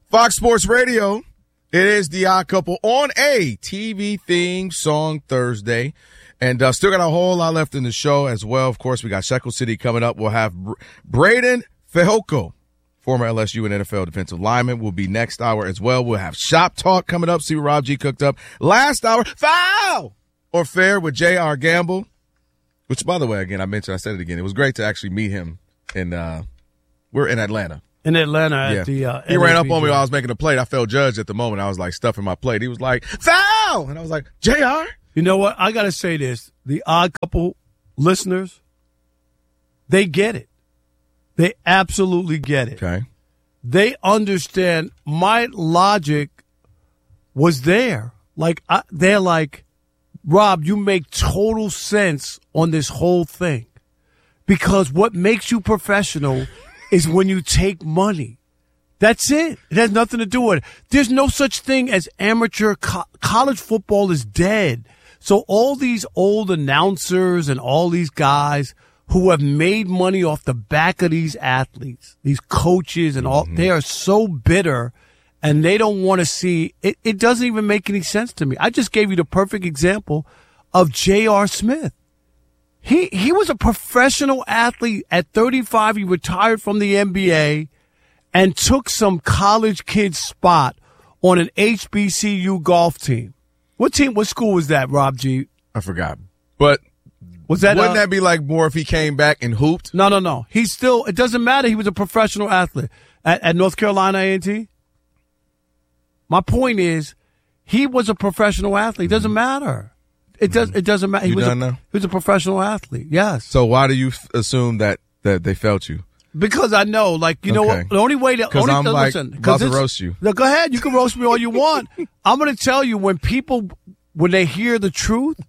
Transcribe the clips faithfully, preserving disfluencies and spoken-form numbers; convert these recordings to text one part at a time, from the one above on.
Fox Sports Radio. It is The Odd Couple on a T V theme song Thursday. And uh, still got a whole lot left in the show as well. Of course, we got Shekel City coming up. We'll have Br- Braden Fehoko, former L S U and N F L defensive lineman, will be next hour as well. We'll have Shop Talk coming up. See what Rob G cooked up. Last hour, foul or fair with J R. Gamble, which, by the way, again, I mentioned, I said it again. It was great to actually meet him. In, uh, we're in Atlanta. In Atlanta at yeah. the uh, He ran up on me while I was making a plate. I felt judged at the moment. I was like stuffing my plate. He was like, foul! And I was like, J R? You know what? I got to say this. The Odd Couple listeners, they get it. They absolutely get it. Okay. They understand my logic was there. Like, I, they're like, Rob, you make total sense on this whole thing. Because what makes you professional is when you take money. That's it. It has nothing to do with it. There's no such thing as amateur. Co- college football is dead. So all these old announcers and all these guys who have made money off the back of these athletes, these coaches and all, mm-hmm. they are so bitter and they don't want to see it. It doesn't even make any sense to me. I just gave you the perfect example of J R. Smith. He he was a professional athlete. At thirty-five, he retired from the N B A and took some college kid's spot on an H B C U golf team. What team, what school was that, Rob G? I forgot. But was that, wouldn't uh, that be like more if he came back and hooped? No, no, no. He's still, it doesn't matter. He was a professional athlete at, at North Carolina A and T. My point is, he was a professional athlete. It doesn't matter. It does. It doesn't matter. He You was, a, done now? he was a professional athlete. Yes. So why do you f- assume that, that they felt you? Because I know, like, you know Okay. what? The only way that, Because only I'm to, like listen, about to it's- roast you. No, go ahead. You can roast me all you want. I'm going to tell you, when people, when they hear the truth,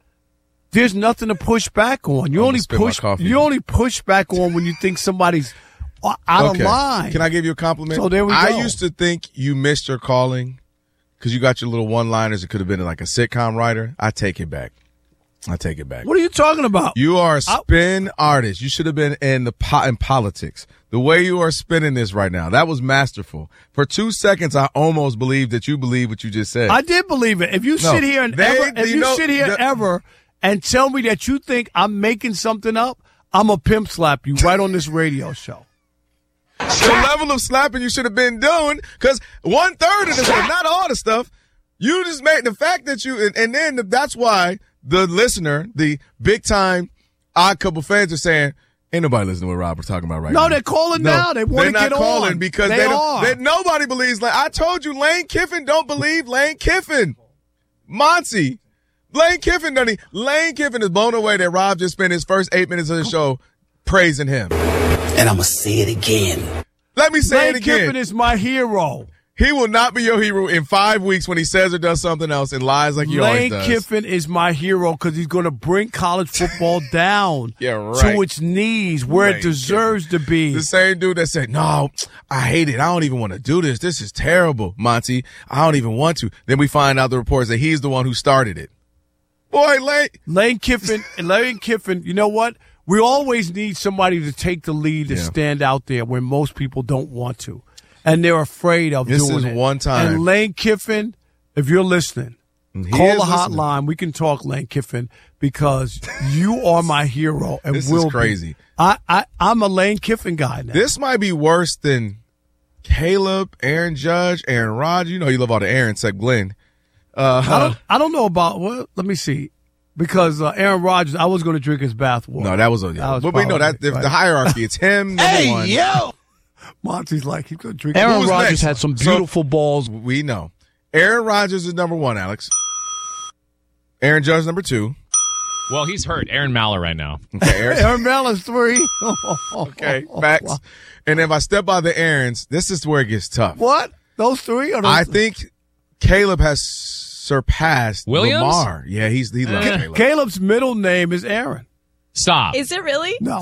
there's nothing to push back on. You I'm only gonna spit my push. coffee. You only push back on when you think somebody's out Okay. of line. Can I give you a compliment? So there we I go. used to think you missed your calling because you got your little one-liners. It could have been like a sitcom writer. I take it back. I take it back. What are you talking about? You are a spin artist. You should have been in the po- in politics. The way you are spinning this right now, that was masterful. For two seconds, I almost believed that you believe what you just said. I did believe it. If you No, sit here and they- ever, if you you, know, sit here the- ever and tell me that you think I'm making something up, I'm a pimp slap you right on this radio show. The level of slapping you should have been doing, because one third of this, not all the stuff, you just made the fact that you, and, and then that's why the listener, the big time Odd Couple fans are saying, ain't nobody listening to what Robert's talking about right No, now. they're calling No, now. They want to they're get not calling on. because they, they, are. don't, they nobody believes. Like I told you, Lane Kiffin don't believe Lane Kiffin. Monty, Lane Kiffin doesn't. Lane Kiffin is blown away that Rob just spent his first eight minutes of the show praising him. And I'm going to say it again. Let me say Lane it again. Kiffin is my hero. He will not be your hero in five weeks when he says or does something else and lies like he always Lane does. Kiffin is my hero because he's going to bring college football down Yeah, right. to its knees where Lane it deserves to be. The same dude that said, no, I hate it. I don't even want to do this. This is terrible, Monty. I don't even want to. Then we find out the reports that he's the one who started it. Boy, Lane. Lane Kiffin, Lane Kiffin, you know what? We always need somebody to take the lead and Yeah. stand out there when most people don't want to. And they're afraid of This doing is it. one time. And Lane Kiffin, if you're listening, He call is the listening. hotline. We can talk, Lane Kiffin, because you are my hero. And This will is crazy. Be. I, I, I'm a Lane Kiffin guy now. This might be worse than Caleb, Aaron Judge, Aaron Rodgers. You know you love all the Aaron, except Glenn. Uh, I don't, I don't know about, well, let me see. Because uh, Aaron Rodgers, I was going to drink his bathwater. no, that was a. That was but we know that probably- if the hierarchy, it's him. Number Hey, one. yo! Monty's like, he's going to drink Aaron Who's Rodgers next? had some So- beautiful balls. We know. Aaron Rodgers is number one, Alex. Aaron Judge number two. Well, he's hurt. Aaron Maller right now. Okay, Aaron. Aaron Mellon's three. Okay, facts. And if I step by the Aarons, this is where it gets tough. What? Those three? Or those I think Caleb has surpassed Williams? Lamar. Yeah, he's he loves Eh. Caleb. Caleb's middle name is Aaron. Stop. Is it really? No.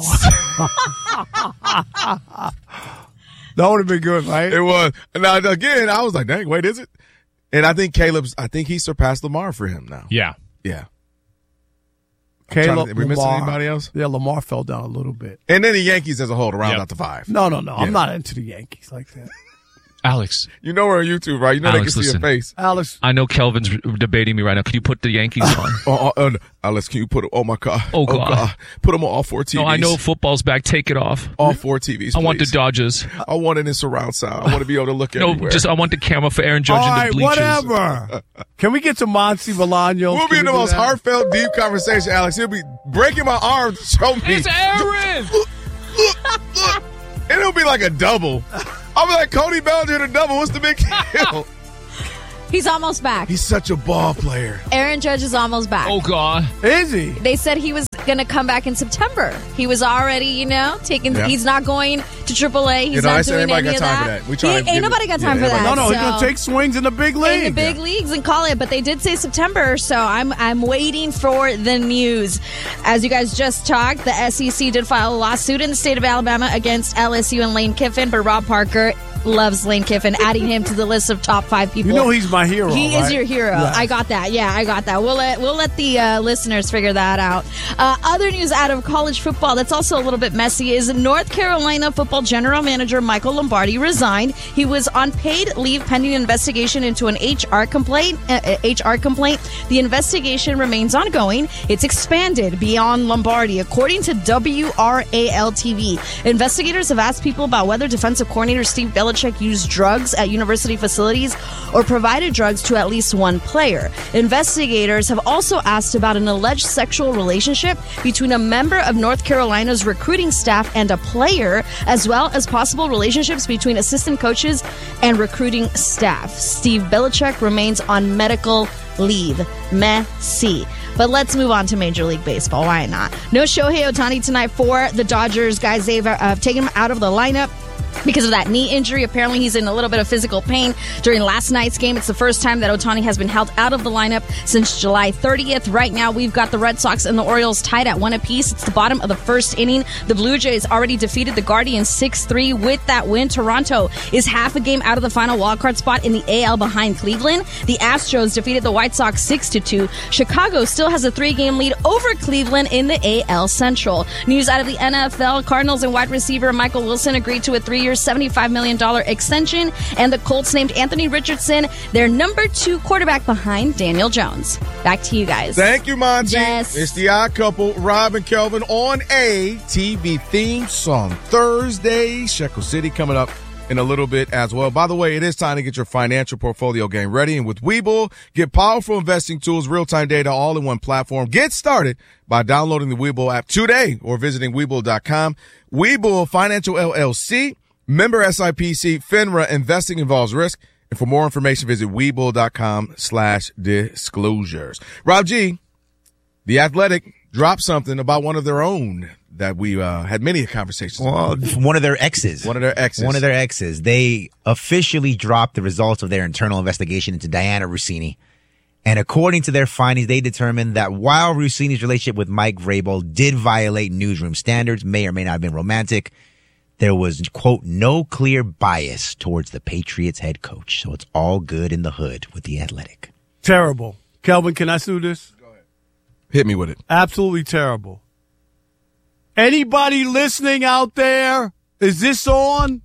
That would have been good, right? It was. Now again, I was like, dang, wait, is it? And I think Caleb's. I think he surpassed Lamar for him now. yeah. Yeah. Caleb, Are we missing Lamar. anybody else? Yeah, Lamar fell down a little bit. And then the Yankees as a whole to round Yep. out the five. No, no, no. Yeah. I'm not into the Yankees like that. Alex. You know we're on YouTube, right? You know Alex, they can see listen. your face. Alex. I know Kelvin's debating me right now. Can you put the Yankees on? Oh, oh, uh, Alex, can you put it? Oh, my God. Oh, God. Put them on all four T Vs. No, I know football's back. Take it off. All four T Vs, I want the please. Dodgers. I want it in surround sound. I want to be able to look No, everywhere. just I want the camera for Aaron Judge All in right, the bleachers. whatever. Can we get to Monty Bolaños? We'll be in the most heartfelt, deep conversation, Alex. He'll be breaking my arm to show me. It's Aaron! Look, look, look. And it'll be like a double. I'll be like, Cody Bellinger in a double. What's the big deal? He's almost back. He's such a ball player. Aaron Judge is almost back. Oh, God. Is he? They said he was going to come back in September. He was already, you know, taking. Yeah. He's not going to triple A. He's You know, not I said doing anybody any got of time that. for that. We try He- to ain't give nobody it- got time yeah, for that. everybody- No, no, he's so- going to take swings in the big league. in the big leagues and call it, but they did say September, so I'm I'm waiting for the news. As you guys just talked, the S E C did file a lawsuit in the state of Alabama against L S U and Lane Kiffin, but Rob Parker loves Lane Kiffin, adding him to the list of top five people. You know he's my hero. He right? is your hero. Yeah. I got that. Yeah, I got that. We'll let we'll let the uh, listeners figure that out. Uh, other news out of college football that's also a little bit messy is North Carolina football general manager Michael Lombardi resigned. He was on paid leave pending investigation into an H R complaint. Uh, H R complaint. The investigation remains ongoing. It's expanded beyond Lombardi, according to W R A L T V. Investigators have asked people about whether defensive coordinator Steve Belichick used drugs at university facilities or provided drugs to at least one player. Investigators have also asked about an alleged sexual relationship between a member of North Carolina's recruiting staff and a player, as well as possible relationships between assistant coaches and recruiting staff. Steve Belichick remains on medical leave. Messy. But let's move on to Major League Baseball. Why not? No Shohei Ohtani tonight for the Dodgers. Guys, they've uh, taken him out of the lineup because of that knee injury. Apparently, he's in a little bit of physical pain during last night's game. It's the first time that Ohtani has been held out of the lineup since July thirtieth. Right now, we've got the Red Sox and the Orioles tied at one apiece. It's the bottom of the first inning. The Blue Jays already defeated the Guardians six three with that win. Toronto is half a game out of the final wildcard spot in the A L behind Cleveland. The Astros defeated the White Sox six to two. Chicago still has a three-game lead over Cleveland in the A L Central. News out of the N F L, Cardinals and wide receiver Michael Wilson agreed to a three-year, seventy-five million dollars extension, and the Colts named Anthony Richardson their number two quarterback behind Daniel Jones. Back to you guys. Thank you, Monty. Yes. It's the Odd Couple, Rob and Kelvin on a T V theme song Thursday. Shekel City coming up in a little bit as well. By the way, it is time to get your financial portfolio game ready. And with Webull, get powerful investing tools, real-time data, all in one platform. Get started by downloading the Webull app today or visiting Webull dot com. Webull Financial L L C, member S I P C, FINRA. Investing involves risk. And for more information, visit Webull dot com slash disclosures. Rob G, The Athletic, dropped something about one of their own that we uh, had many conversations Well, about. one of their exes. One of their exes. One of their exes. They officially dropped the results of their internal investigation into Diana Rossini. And according to their findings, they determined that while Rossini's relationship with Mike Vrabel did violate newsroom standards, may or may not have been romantic, there was, quote, no clear bias towards the Patriots head coach. So it's all good in the hood with The Athletic. Terrible. Kelvin, can I sue this? Hit me with it. Absolutely terrible. Anybody listening out there? Is this on?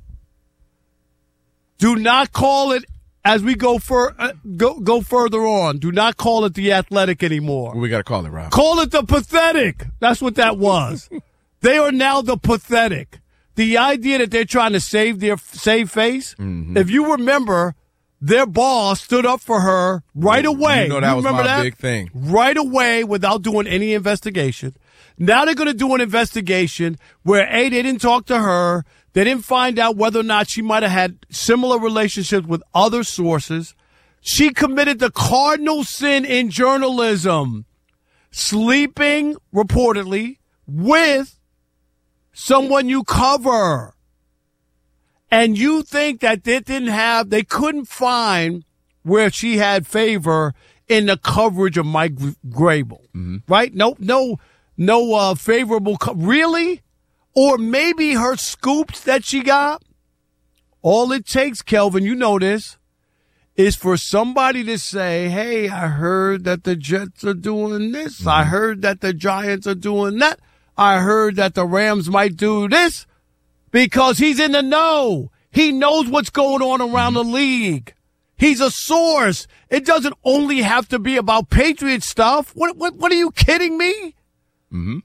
Do not call it as we go fur uh, go go further on. Do not call it The Athletic anymore. What we got to call it, Rob? Call it The Pathetic. That's what that was. They are now The Pathetic. The idea that they're trying to save their save face. Mm-hmm. If you remember, their boss stood up for her right away. You know that you was remember my that? big thing. Right away without doing any investigation. Now they're going to do an investigation where, A, they didn't talk to her. They didn't find out whether or not she might have had similar relationships with other sources. She committed the cardinal sin in journalism, sleeping, reportedly, with someone you cover. And you think that they didn't have, they couldn't find where she had favor in the coverage of Mike Vrabel, mm-hmm. right? No, no, no uh, favorable, co- really? Or maybe her scoops that she got. All it takes, Kelvin, you know this, is for somebody to say, hey, I heard that the Jets are doing this. Mm-hmm. I heard that the Giants are doing that. I heard that the Rams might do this because he's in the know. He knows what's going on around the league. He's a source. It doesn't only have to be about Patriot stuff. What what what are you kidding me? Mm-hmm.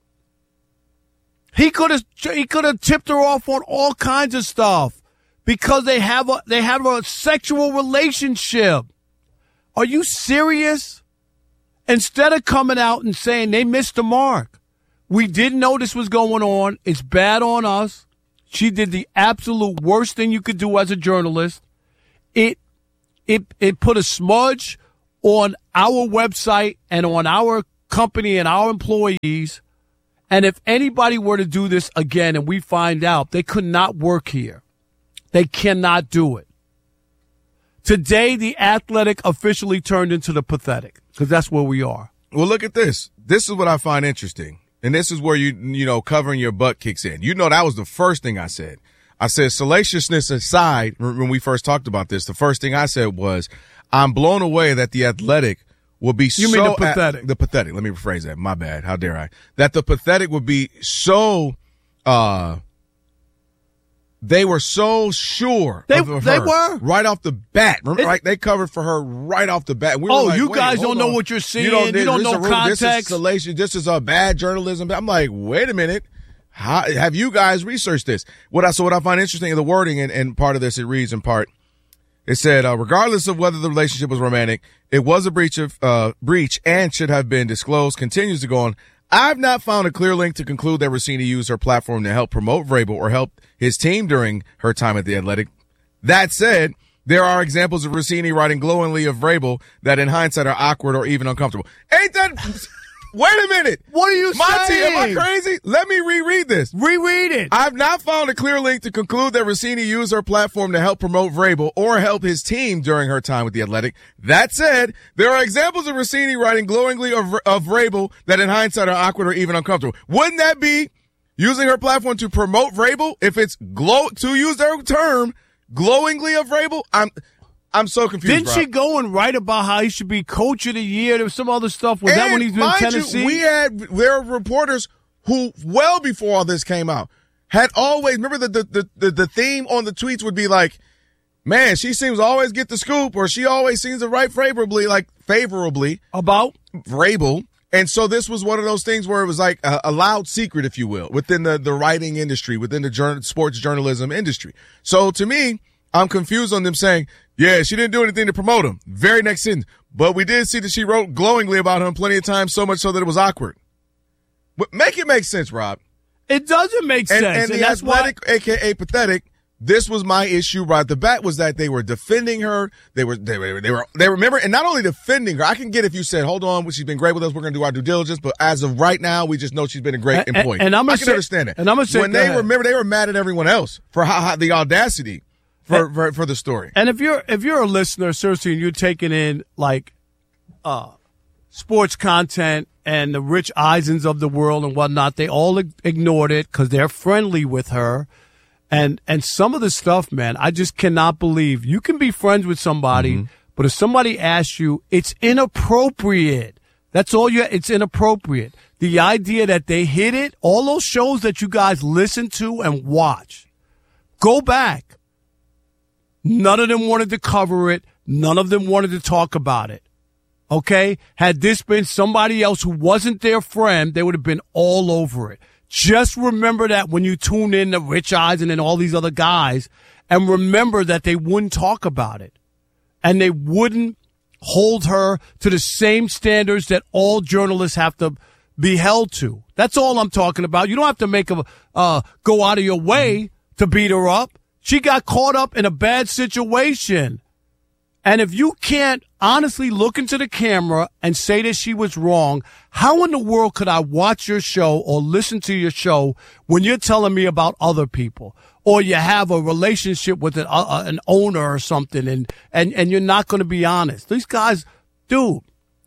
He could have he could have tipped her off on all kinds of stuff because they have a they have a sexual relationship. Are you serious? Instead of coming out and saying they missed the mark, we didn't know this was going on. It's bad on us. She did the absolute worst thing you could do as a journalist. It it it put a smudge on our website and on our company and our employees. And if anybody were to do this again and we find out, they could not work here. They cannot do it. Today, the Athletic officially turned into the Pathetic, because that's where we are. Well, look at this. This is what I find interesting. And this is where, you you know, covering your butt kicks in. You know, that was the first thing I said. I said, salaciousness aside, when we first talked about this, the first thing I said was, I'm blown away that the Athletic would be you so... You mean the Pathetic. At, the Pathetic. Let me rephrase that. My bad. How dare I? That the Pathetic would be so... uh They were so sure they, of her they were right off the bat. Remember, it, right? They covered for her right off the bat. We oh, were like, you wait, guys don't on. know what you're seeing. You don't, this, you don't this know a, context. This is salacious. This is a bad journalism. I'm like, wait a minute. How, have you guys researched this? What I so what I find interesting in the wording and, and part of this, it reads in part. It said, uh, regardless of whether the relationship was romantic, it was a breach of uh breach and should have been disclosed. Continues to go on. I've not found a clear link to conclude that Rossini used her platform to help promote Vrabel or help his team during her time at the Athletic. That said, there are examples of Rossini writing glowingly of Vrabel that in hindsight are awkward or even uncomfortable. Ain't that... Wait a minute. What are you Monty, saying? am I crazy? Let me reread this. Reread it. I've not found a clear link to conclude that Rossini used her platform to help promote Vrabel or help his team during her time with the Athletic. That said, there are examples of Rossini writing glowingly of, of Vrabel that in hindsight are awkward or even uncomfortable. Wouldn't that be using her platform to promote Vrabel? If it's glow, to use their term, glowingly of Vrabel? I'm... I'm so confused. Didn't bro. she go and write about how he should be coach of the year? There was some other stuff. Was and that when he's in Tennessee? You, we had there were reporters who, well before all this came out, had always remember the the, the the theme on the tweets would be like, "Man, she seems to always get the scoop," or "She always seems to write favorably, like favorably about Vrabel." And so this was one of those things where it was like a, a loud secret, if you will, within the the writing industry, within the journal, sports journalism industry. So to me, I'm confused on them saying, yeah, she didn't do anything to promote him. Very next sentence. But we did see that she wrote glowingly about him plenty of times, so much so that it was awkward. But make it make sense, Rob. It doesn't make and, sense. And, and the that's Athletic, why- a k a. Pathetic, this was my issue right at the bat, was that they were defending her. They were, they were, they were, they remember, and not only defending her, I can get if you said, hold on, she's been great with us, we're going to do our due diligence, but as of right now, we just know she's been a great and, employee. And, and I'm I gonna can say, understand that. And I'm going to say, when they were, remember, they were mad at everyone else for how, how the audacity. For, for for the story. And if you're if you're a listener, seriously, and you're taking in like uh sports content and the Rich Eisens of the world and whatnot, they all ignored it because they're friendly with her. And and some of the stuff, man, I just cannot believe. You can be friends with somebody, mm-hmm. but if somebody asks you, it's inappropriate. That's all you. It's inappropriate. The idea that they hit it, all those shows that you guys listen to and watch, go back. None of them wanted to cover it. None of them wanted to talk about it. Okay? Had this been somebody else who wasn't their friend, they would have been all over it. Just remember that when you tune in to Rich Eisen and all these other guys, and remember that they wouldn't talk about it. And they wouldn't hold her to the same standards that all journalists have to be held to. That's all I'm talking about. You don't have to make a uh, go out of your way to beat her up. She got caught up in a bad situation. And if you can't honestly look into the camera and say that she was wrong, how in the world could I watch your show or listen to your show when you're telling me about other people? Or you have a relationship with an, uh, an owner or something and, and, and you're not going to be honest. These guys, dude,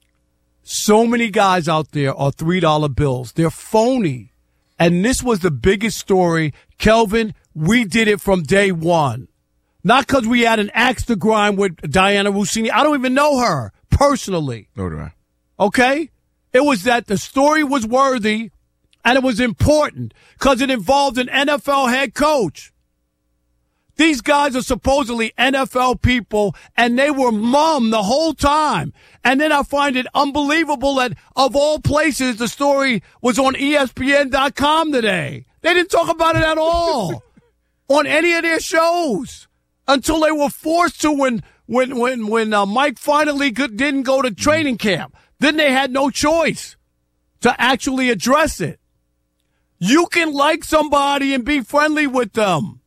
so many guys out there are three dollar bills. They're phony. And this was the biggest story. Kelvin, we did it from day one. Not because we had an axe to grind with Diana Rossini. I don't even know her personally. Nor do I. Okay? It was that the story was worthy and it was important because it involved an N F L head coach. These guys are supposedly N F L people, and they were mum the whole time. And then I find it unbelievable that, of all places, the story was on E S P N dot com today. They didn't talk about it at all on any of their shows until they were forced to when when when when uh, Mike finally could, didn't go to training camp. Then they had no choice to actually address it. You can like somebody and be friendly with them.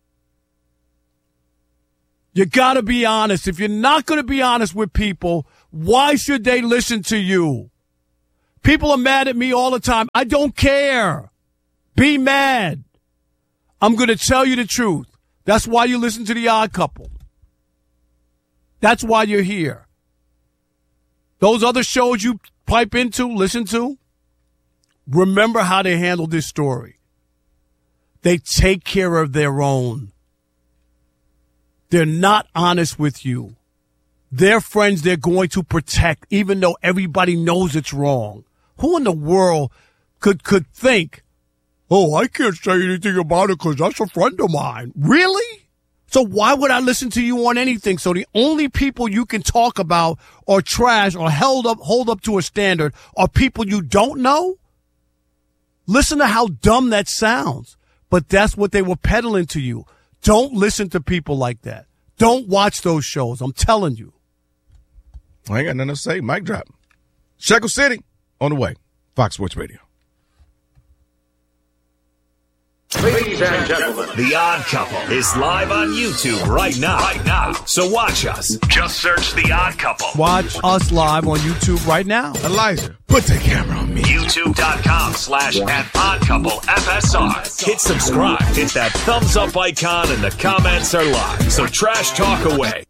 You got to be honest. If you're not going to be honest with people, why should they listen to you? People are mad at me all the time. I don't care. Be mad. I'm going to tell you the truth. That's why you listen to The Odd Couple. That's why you're here. Those other shows you pipe into, listen to, remember how they handled this story. They take care of their own. They're not honest with you. Their friends they're going to protect, even though everybody knows it's wrong. Who in the world could could think, oh, I can't say anything about it because that's a friend of mine. Really? So why would I listen to you on anything? So the only people you can talk about or trash or held up, hold up to a standard are people you don't know? Listen to how dumb that sounds. But that's what they were peddling to you. Don't listen to people like that. Don't watch those shows. I'm telling you. I ain't got nothing to say. Mic drop. Shekel City on the way. Fox Sports Radio. Ladies and gentlemen, The Odd Couple is live on YouTube right now. Right now. So watch us. Just search The Odd Couple. Watch us live on YouTube right now. Elijah, put the camera on me. YouTube.com slash at Odd Couple F S R. Hit subscribe. Hit that thumbs up icon and the comments are live. So trash talk away.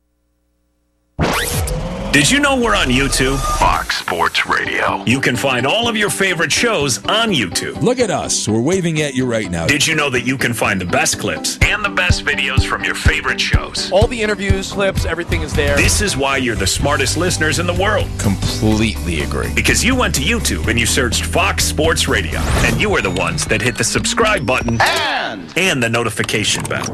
Did you know we're on YouTube? Fox Sports Radio. You can find all of your favorite shows on YouTube. Look at us. We're waving at you right now. Did you know that you can find the best clips and the best videos from your favorite shows? All the interviews, clips, everything is there. This is why you're the smartest listeners in the world. Completely agree. Because you went to YouTube and you searched Fox Sports Radio. And you are the ones that hit the subscribe button and, and the notification bell.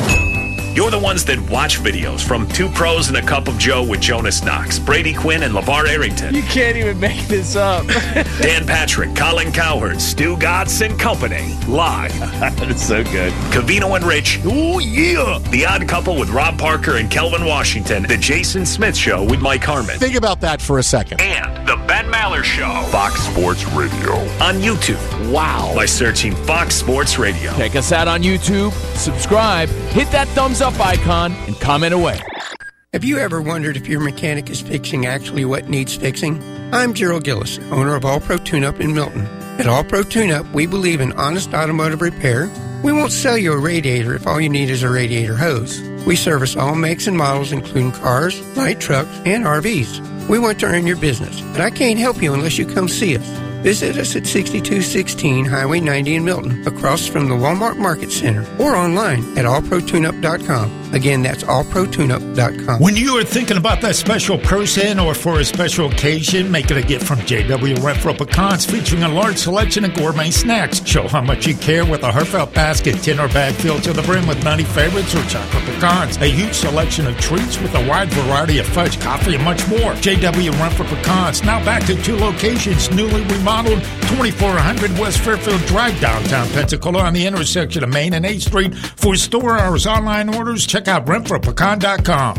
You're the ones that watch videos from Two Pros and a Cup of Joe with Jonas Knox, Brady Quinn, and LeVar Arrington. You can't even make this up. Dan Patrick, Colin Cowherd, Stu Gatz and Company. Live. That's so good. Covino and Rich. Oh, yeah. The Odd Couple with Rob Parker and Kelvin Washington. The Jason Smith Show with Mike Harmon. Think about that for a second. And The Ben Maller Show. Fox Sports Radio. On YouTube. Wow. By searching Fox Sports Radio. Check us out on YouTube. Subscribe. Hit that thumbs up icon and comment away. Have you ever wondered if your mechanic is fixing actually what needs fixing? I'm Gerald Gillis, owner of All Pro Tune-Up in Milton. At All Pro Tune-Up, we believe in honest automotive repair. We won't sell you a radiator if all you need is a radiator hose. We service all makes and models, including cars, light trucks, and R Vs. We want to earn your business, but I can't help you unless you come see us. Visit us at sixty-two sixteen Highway ninety in Milton, across from the Walmart Market Center, or online at all pro tune up dot com. Again, that's all pro tune up dot com. When you are thinking about that special person or for a special occasion, make it a gift from J W Renfro Pecans, featuring a large selection of gourmet snacks. Show how much you care with a heartfelt basket, tin or bag filled to the brim with nutty favorites or chocolate pecans. A huge selection of treats with a wide variety of fudge, coffee, and much more. J W Renfro Pecans, now back to two locations, newly remodeled, twenty-four hundred West Fairfield Drive, downtown Pensacola, on the intersection of Main and eighth Street. For store hours, online orders, check out renfro pecan dot com.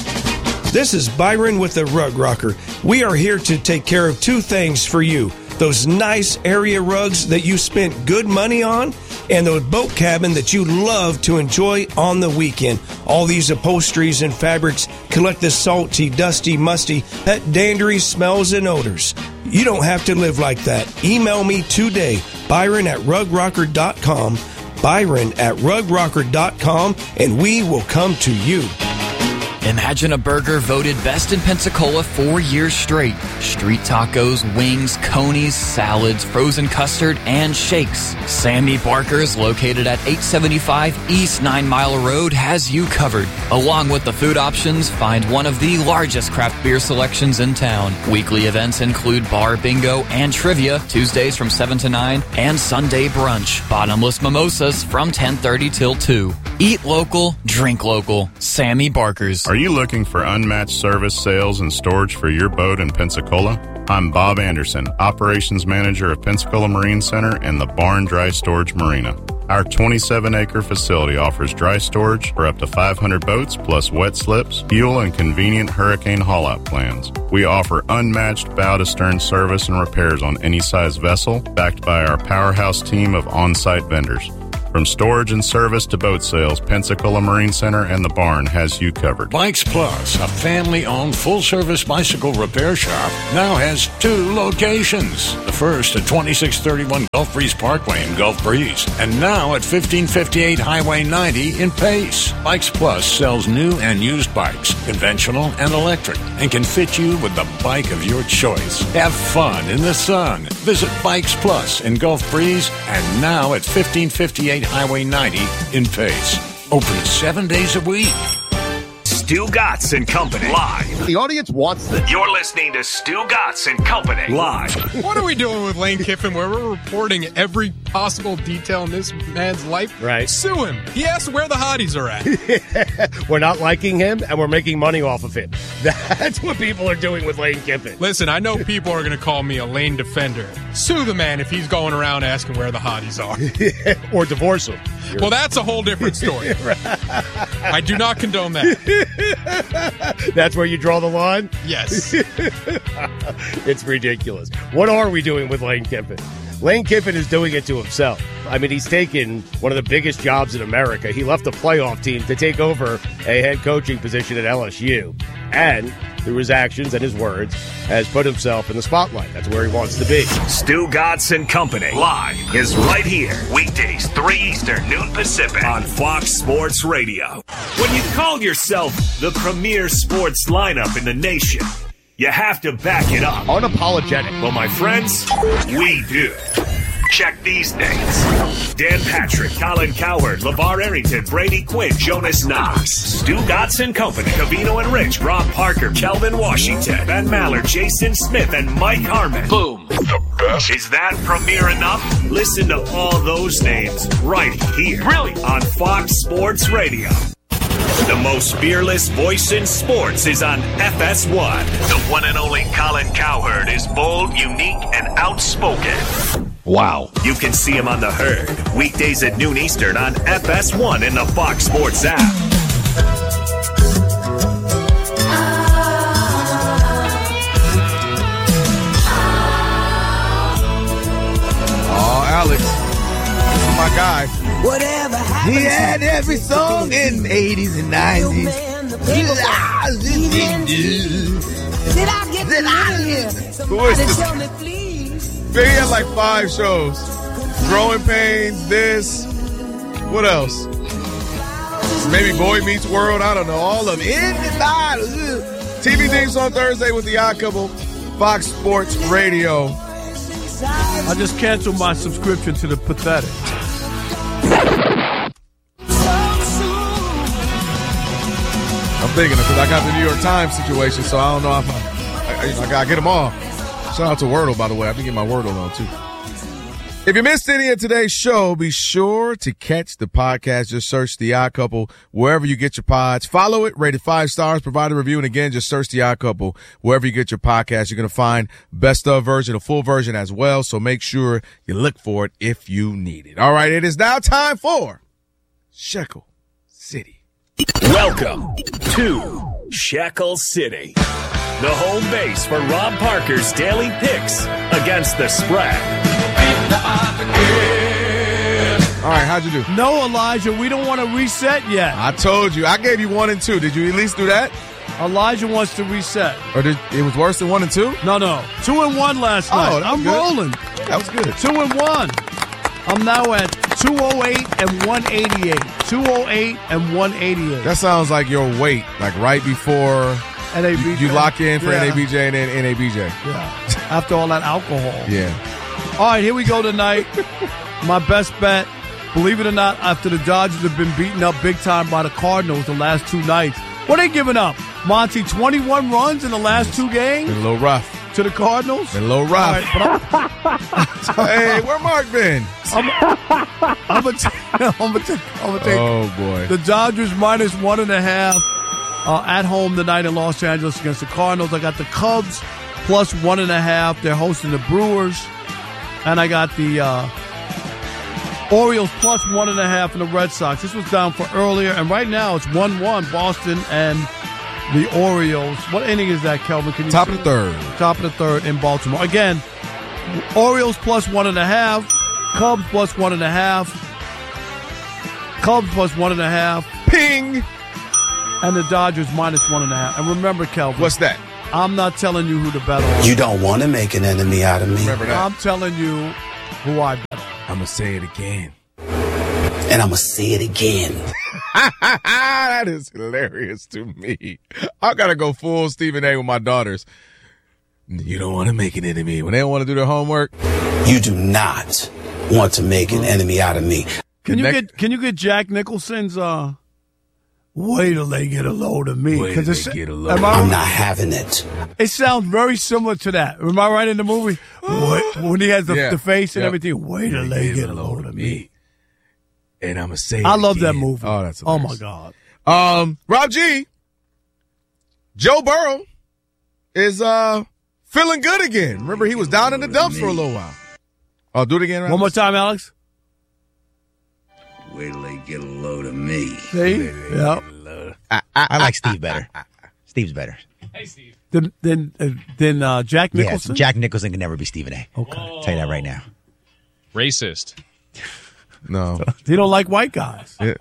This is Byron with the Rug Rocker. We are here to take care of two things for you. Those nice area rugs that you spent good money on, and the boat cabin that you love to enjoy on the weekend. All these upholsteries and fabrics collect the salty, dusty, musty, that dandery smells and odors. You don't have to live like that. Email me today, Byron at rug rocker dot com, Byron at rug rocker dot com, and we will come to you. Imagine a Burger voted best in Pensacola four years straight. Street tacos, wings, conies, salads, frozen custard, and shakes. Sammy Barker's, located at eight seventy-five East Nine Mile Road, has you covered. Along with the food options, find one of the largest craft beer selections in town. Weekly events include bar bingo and trivia, Tuesdays from seven to nine, and Sunday brunch. Bottomless mimosas from ten thirty till two. Eat local, drink local. Sammy Barker's. Are you looking for unmatched service, sales, and storage for your boat in Pensacola? I'm Bob Anderson, Operations Manager of Pensacola Marine Center and the Barn Dry Storage Marina. Our twenty-seven acre facility offers dry storage for up to five hundred boats, plus wet slips, fuel, and convenient hurricane haul-out plans. We offer unmatched bow-to-stern service and repairs on any size vessel, backed by our powerhouse team of on-site vendors. From storage and service to boat sales, Pensacola Marine Center and the Barn has you covered. Bikes Plus, a family-owned full-service bicycle repair shop, now has two locations. The first at twenty-six thirty-one Gulf Breeze Parkway in Gulf Breeze, and now at fifteen fifty-eight Highway ninety in Pace. Bikes Plus sells new and used bikes, conventional and electric, and can fit you with the bike of your choice. Have fun in the sun. Visit Bikes Plus in Gulf Breeze, and now at fifteen fifty-eight Highway ninety in Pace. Open seven days a week. Stu Gatz and Company live. The audience wants this. You're listening to Stu Gatz and Company live. What are we doing with Lane Kiffin where we're reporting every possible detail in this man's life? Right. Sue him. He asked where the hotties are at. We're not liking him, and we're making money off of him. That's what people are doing with Lane Kiffin. Listen, I know people are going to call me a Lane defender. Sue the man if he's going around asking where the hotties are. Or divorce him. Well, that's a whole different story. I do not condone that. That's where you draw the line? Yes. It's ridiculous. What are we doing with Lane Kiffin? Lane Kiffin is doing it to himself. I mean, he's taken one of the biggest jobs in America. He left a playoff team to take over a head coaching position at L S U. And through his actions and his words, has put himself in the spotlight. That's where he wants to be. Stu Gatz and Company live is right here. Weekdays, three Eastern, noon Pacific on Fox Sports Radio. When you call yourself the premier sports lineup in the nation, you have to back it up. Unapologetic. Well, my friends, we do. Check these names. Dan Patrick, Colin Cowherd, LeVar Arrington, Brady Quinn, Jonas Knox, Stu Gatz and Company, Covino and Rich, Rob Parker, Kelvin Washington, Ben Maller, Jason Smith, and Mike Harmon. Boom. The best. Is that premiere enough? Listen to all those names right here. Really? On Fox Sports Radio. The most fearless voice in sports is on F S one. The one and only Colin Cowherd is bold, unique, and outspoken. Wow. You can see him on The Herd, weekdays at noon Eastern on F S one in the Fox Sports app. Oh, Alex. This is my guy. Whatever happened. He had every song in the eighties and nineties. Did I get the out of here? Who is this? Tell me, please. He had like five shows. Growing Pains, this. What else? Maybe Boy Meets World. I don't know. All of it. T V theme song Thursday with the Odd Couple. Fox Sports Radio. I just canceled my subscription to the Pathetic. I'm thinking because I got the New York Times situation, so I don't know if I, I, I gotta get them all. Shout out to Wordle, by the way. I've been getting my Wordle on, too. If you missed any of today's show, be sure to catch the podcast. Just search The Odd Couple wherever you get your pods. Follow it, rate it five stars, provide a review, and again, just search The Odd Couple wherever you get your podcast. You're going to find best of version, a full version as well, so make sure you look for it if you need it. All right, it is now time for Shekel City. Welcome to Shekel City, the home base for Rob Parker's daily picks against the spread. All right, how'd you do? No, Elijah, we don't want to reset yet. I told you. I gave you one and two. Did you at least do that? Elijah wants to reset. Or did it was worse than one and two? No, no. Two and one last Oh, night. that was I'm good. rolling. That was good. Two and one. I'm now at two oh eight and one eighty-eight. two oh eight and one eighty-eight. That sounds like your weight, like right before N A B J. you, you lock in for Yeah. N A B J and then N A B J. Yeah. After all that alcohol. Yeah. All right, here we go tonight. My best bet. Believe it or not, after the Dodgers have been beaten up big time by the Cardinals the last two nights. What are they giving up? Monty, twenty-one runs in the last two games? Been a little rough. To the Cardinals? Been a little rough. Hey, where Mark been? I'm going to take Oh, boy. the Dodgers minus one and a half uh, at home tonight in Los Angeles against the Cardinals. I got the Cubs plus one and a half. They're hosting the Brewers. And I got the uh, Orioles plus one and a half in the Red Sox. This was down for earlier. And right now it's one one Boston and the Orioles. What inning is that, Kelvin? Can you Top see of the third. it? Top of the third in Baltimore. Again, Orioles plus one and a half. Cubs plus one and a half. Cubs plus one and a half. Ping! And the Dodgers minus one and a half. And remember, Kelvin. What's that? I'm not telling you who to bet on. You don't want to make an enemy out of me. Remember that. I'm telling you who I bet on. I'm going to say it again. And I'm going to say it again. That is hilarious to me. I got to go full Stephen A. with my daughters. You don't want to make an enemy. When they don't want to do their homework. You do not want to make an enemy out of me. Can you Connect- get Can you get Jack Nicholson's uh wait till they get a load of me? Wait 'Cause till it's- they get a load am of I I'm right? not having it. It sounds very similar to that. Am I right in the movie? Wait, when he has the, Yeah. the face and Yep. everything. Wait till they get a load of me. And I'm going to say I it love that again. movie. Oh, that's Oh my hilarious. God. Um, Rob G, Joe Burrow is uh feeling good again. Remember, he was down in the dumps for a little while. Oh, do it again. Rob? One more time, Alex. Wait till they get a load of me. See? Yeah. I like Steve better. Steve's better. Then then uh, then uh, Jack Yes, Nicholson. Jack Nicholson can never be Stephen A. Okay. I'll tell you that right now. Racist. No. He don't like white guys. Yeah.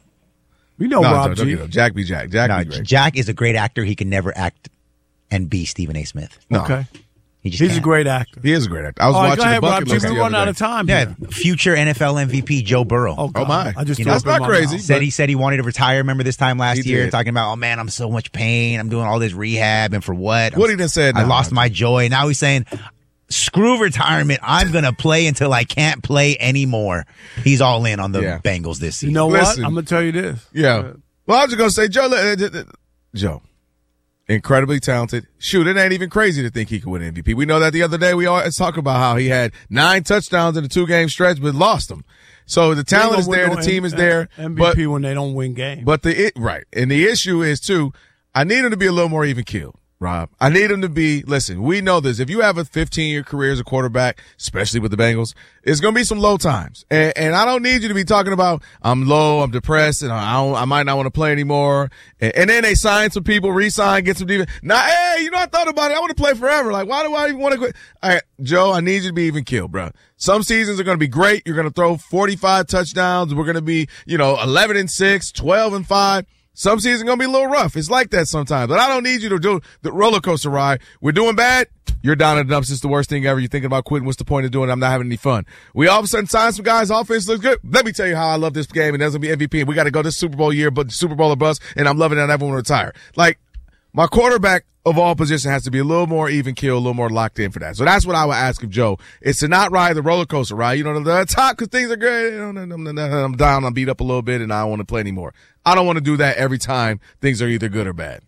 You know No, Rob Joe, don't G. get up. Jack be Jack. Jack No, be great. Jack is a great actor. He can never act and be Stephen A. Smith. No. Okay. He just He's can't. a great actor. He is a great actor. I was All right, watching go ahead, the bucket Rob G. list We're the running other out day. of time Yeah, here. future N F L M V P Joe Burrow. Oh, God. Oh, my. I just You threw know, up That's in not my crazy. mouth. Said he said he wanted to retire. Remember this time last He year, did. talking about, oh man, I'm so much pain. I'm doing all this rehab, and for what? What I'm- he done said I now, lost Roger. my joy. Now he's saying, screw retirement. I'm gonna play until I can't play anymore. He's all in on the Yeah. Bengals this season. You know Listen. what? I'm gonna tell you this. Yeah. Well, I was just going to say, Joe, uh, uh, uh, Joe, incredibly talented. Shoot, it ain't even crazy to think he could win M V P. We know that the other day we always talk about how he had nine touchdowns in a two-game stretch, but lost them. So the talent is They there, don't the win team no is there. M V P But, when they don't win games. but the it, right. And the issue is, too, I need him to be a little more even keeled, Rob. I need him to be, listen, we know this. If you have a fifteen-year career as a quarterback, especially with the Bengals, it's going to be some low times. And, and I don't need you to be talking about, I'm low, I'm depressed, and I, don't, I might not want to play anymore. And, and then they sign some people, re-sign, get some defense. Now, hey, you know, I thought about it. I want to play forever. Like, why do I even want to quit? All right, Joe, I need you to be even keeled, bro. Some seasons are going to be great. You're going to throw forty-five touchdowns. We're going to be, you know, eleven and six, twelve and five. Some seasons going to be a little rough. It's like that sometimes. But I don't need you to do the roller coaster ride. We're doing bad. You're down in the dumps. It's the worst thing ever. You're thinking about quitting. What's the point of doing it? I'm not having any fun. We all of a sudden sign some guys. Offense looks good. Let me tell you how I love this game, and that's going to be M V P. We got to go this Super Bowl year, but Super Bowl or bust, and I'm loving it, and everyone retire. Like, my quarterback of all positions has to be a little more even keel, a little more locked in for that. So that's what I would ask of Joe. It's to not ride the roller coaster ride. You know, the top because things are good. You know, I'm, I'm down, I'm beat up a little bit, and I don't want to play anymore. I don't want to do that every time things are either good or bad.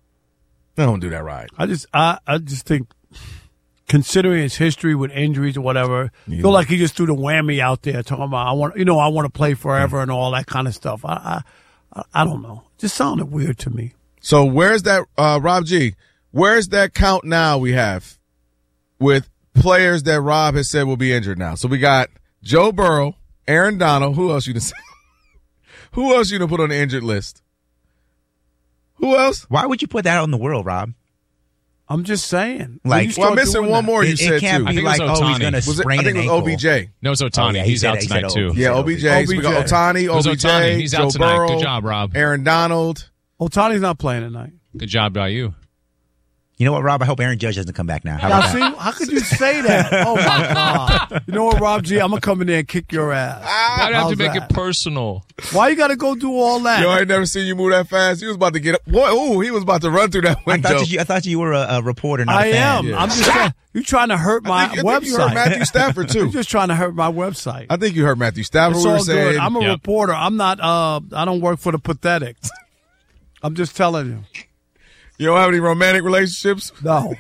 I don't do that ride. I just I, I just think considering his history with injuries or whatever, I feel like he just threw the whammy out there talking about I want you know, I want to play forever and all that kind of stuff. I I I don't know. Just sounded weird to me. So where's that, uh, Rob G, where's that count now we have with players that Rob has said will be injured now? So we got Joe Burrow, Aaron Donald. Who else you done say? Who else you done put on the injured list? Who else? Why would you put that out in the world, Rob? I'm just saying. Like, Well, I'm missing one more you It, said it can't too. be like, oh, he's going to Was it, sprain I think an it was ankle. O B J. No, it's Otani. Oh, yeah, he he's said- out he said tonight, O- too. he Yeah, said O B J. So we got O B J. Otani, It was O B J, Otani. He's Joe out tonight. Burrow, Good job, Rob. Aaron Donald. Otani's not playing tonight. Good job by you. You know what, Rob? I hope Aaron Judge doesn't come back now. How Now, about see, that? how could you say that? Oh, my God. You know what, Rob G? I'm going to come in there and kick your ass. Why'd have How's to make that? it personal? Why you got to go do all that? Yo, I ain't never seen you move that fast. He was about to get up. Boy, ooh, he was about to run through that I window. thought you, I thought you were a, a reporter, not I a fan. am. Yeah. I'm just trying, you trying to hurt my I think, I website. think you heard Matthew Stafford, too. You're just trying to hurt my website. I think you heard Matthew Stafford. It's We were all saying. good. I'm a Yep. reporter. I'm not, uh, I don't work for the pathetic. I'm just telling you. You don't have any romantic relationships? No.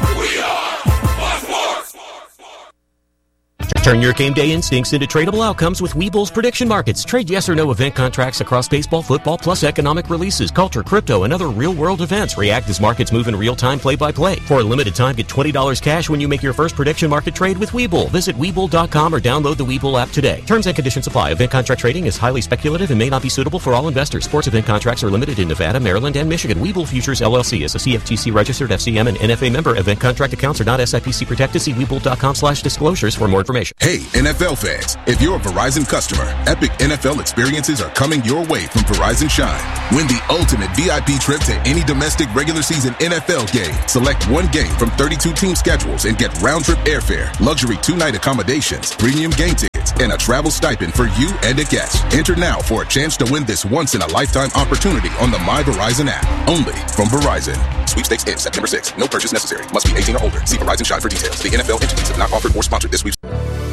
Turn your game day instincts into tradable outcomes with Webull's prediction markets. Trade yes or no event contracts across baseball, football, plus economic releases, culture, crypto, and other real-world events. React as markets move in real time, play-by-play. For a limited time, get twenty dollars cash when you make your first prediction market trade with Webull. Visit Webull dot com or download the Webull app today. Terms and conditions apply. Event contract trading is highly speculative and may not be suitable for all investors. Sports event contracts are limited in Nevada, Maryland, and Michigan. Webull Futures, L L C is a C F T C-registered F C M and N F A member. Event contract accounts are not S I P C protected. See Webull dot com slash disclosures for more information. Hey, N F L fans, if you're a Verizon customer, epic N F L experiences are coming your way from Verizon Shine. Win the ultimate V I P trip to any domestic regular season N F L game. Select one game from thirty-two team schedules and get round-trip airfare, luxury two-night accommodations, premium game tickets, and a travel stipend for you and a guest. Enter now for a chance to win this once-in-a-lifetime opportunity on the My Verizon app. Only from Verizon. Sweepstakes ends September sixth. No purchase necessary. Must be eighteen or older. See Verizon Shine for details. The N F L entities have not offered or sponsored this sweepstakes.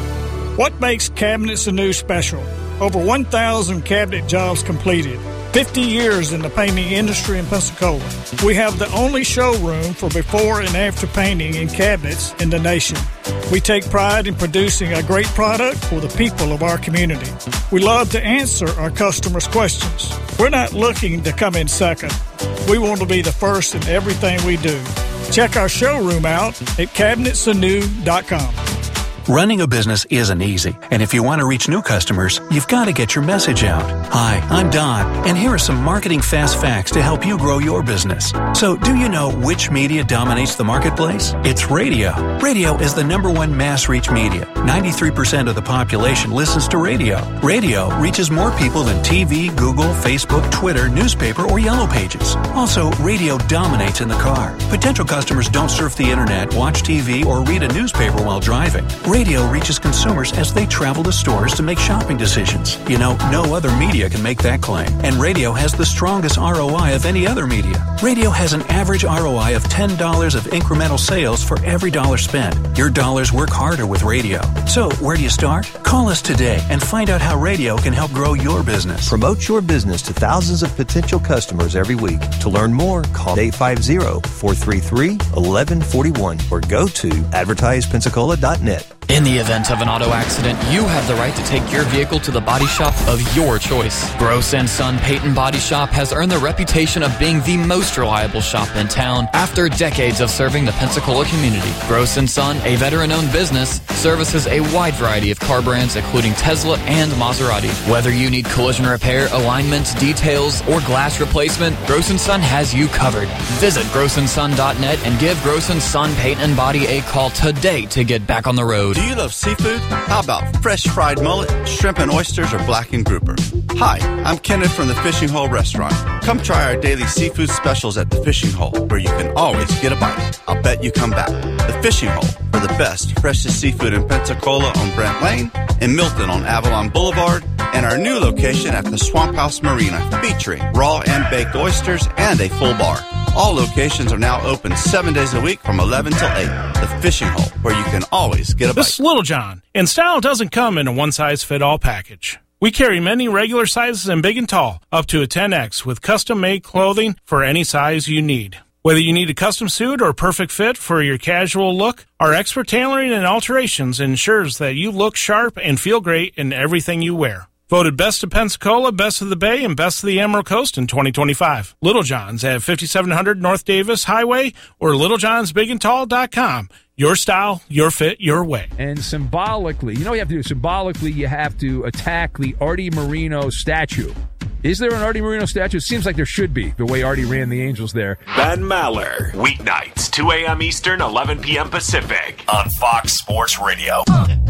What makes Cabinets Anew special? Over one thousand cabinet jobs completed. fifty years in the painting industry in Pensacola. We have the only showroom for before and after painting in cabinets in the nation. We take pride in producing a great product for the people of our community. We love to answer our customers' questions. We're not looking to come in second. We want to be the first in everything we do. Check our showroom out at cabinets anew dot com. Running a business isn't easy, and if you want to reach new customers, you've got to get your message out. Hi, I'm Don, and here are some marketing fast facts to help you grow your business. So, do you know which media dominates the marketplace? It's radio. Radio is the number one mass reach media. ninety-three percent of the population listens to radio. Radio reaches more people than T V, Google, Facebook, Twitter, newspaper, or Yellow Pages. Also, radio dominates in the car. Potential customers don't surf the internet, watch T V, or read a newspaper while driving. Radio reaches consumers as they travel to stores to make shopping decisions. You know, no other media can make that claim. And radio has the strongest R O I of any other media. Radio has an average R O I of ten dollars of incremental sales for every dollar spent. Your dollars work harder with radio. So, where do you start? Call us today and find out how radio can help grow your business. Promote your business to thousands of potential customers every week. To learn more, call eight five zero, four three three, one one four one or go to advertise pensacola dot net. In the event of an auto accident, you have the right to take your vehicle to the body shop of your choice. Gross and Son Peyton Body Shop has earned the reputation of being the most reliable shop in town after decades of serving the Pensacola community. Gross and Son, a veteran-owned business, services a wide variety of car brands including Tesla and Maserati. Whether you need collision repair, alignment, details, or glass replacement, Gross and Son has you covered. Visit gross and son dot net and give Gross and Son Peyton Body a call today to get back on the road. Do you love seafood? How about fresh fried mullet, shrimp and oysters, or blackened grouper? Hi, I'm Kenneth from the Fishing Hole Restaurant. Come try our daily seafood specials at the Fishing Hole, where you can always get a bite. I'll bet you come back. The Fishing Hole, for the best, freshest seafood in Pensacola on Brent Lane, in Milton on Avalon Boulevard, and our new location at the Swamp House Marina, featuring raw and baked oysters and a full bar. All locations are now open seven days a week from eleven till eight. The Fishing Hole, where you can always get a bite. This is Little John, and style doesn't come in a one-size-fit-all package. We carry many regular sizes and big and tall, up to a ten X, with custom-made clothing for any size you need. Whether you need a custom suit or a perfect fit for your casual look, our expert tailoring and alterations ensures that you look sharp and feel great in everything you wear. Voted Best of Pensacola, Best of the Bay, and Best of the Emerald Coast in twenty twenty-five. Little John's at fifty-seven hundred North Davis Highway or little johns big and tall dot com. Your style, your fit, your way. And symbolically, you know what you have to do? Symbolically, you have to attack the Artie Moreno statue. Is there an Artie Moreno statue? It seems like there should be, the way Artie ran the Angels there. Ben Maller, weeknights, two a.m. Eastern, eleven p.m. Pacific, on Fox Sports Radio.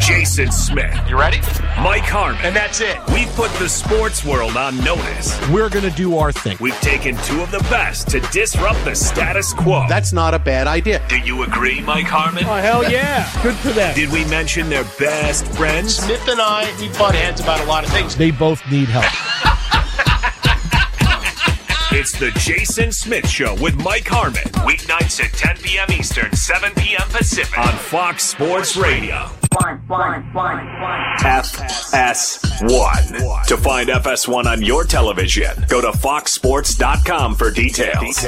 Jason Smith. You ready? Mike Harmon. And that's it. We've put the sports world on notice. We're going to do our thing. We've taken two of the best to disrupt the status quo. That's not a bad idea. Do you agree, Mike Harmon? Oh, hell yeah. Good for them. Did we mention their best friends? Smith and I, we butt heads about a lot of things. They both need help. It's the Jason Smith Show with Mike Harmon. Weeknights at ten p.m. Eastern, seven p.m. Pacific on Fox Sports Radio. F S one. To find F S one on your television, go to fox sports dot com for details.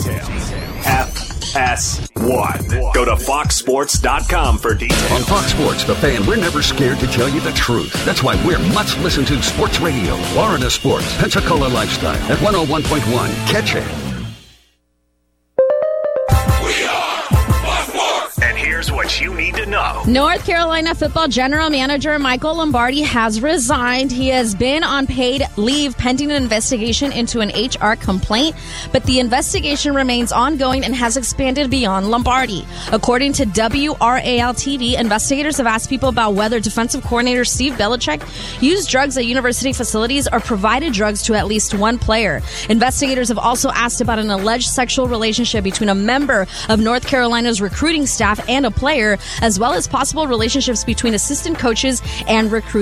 F S one. Go to fox sports dot com for details. On Fox Sports, The Fan, we're never scared to tell you the truth. That's why we're much listened to sports radio. Florida Sports, Pensacola Lifestyle at one oh one point one. Catch it. And here's what you need to know. North Carolina football general manager Michael Lombardi has resigned. He has been on paid leave pending an investigation into an H R complaint, but the investigation remains ongoing and has expanded beyond Lombardi. According to W R A L T V, investigators have asked people about whether defensive coordinator Steve Belichick used drugs at university facilities or provided drugs to at least one player. Investigators have also asked about an alleged sexual relationship between a member of North Carolina's recruiting staff and a player, as well as possible relationships between assistant coaches and recruiters.